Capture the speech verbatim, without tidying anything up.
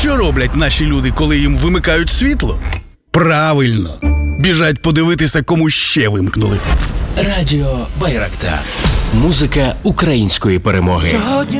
Що роблять наші люди, коли їм вимикають світло? Правильно. Біжать подивитися, кому ще вимкнули. Радіо Байрактар. Музика української перемоги.